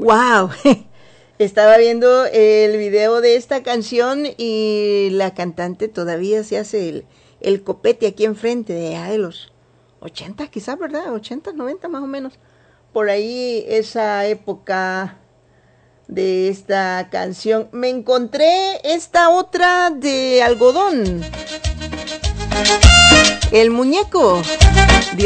Wow. Estaba viendo el video de esta canción y la cantante todavía se hace el copete aquí enfrente de los 80 quizás, ¿verdad? 80, 90 más o menos. Por ahí esa época de esta canción. Me encontré esta otra de algodón. El muñeco.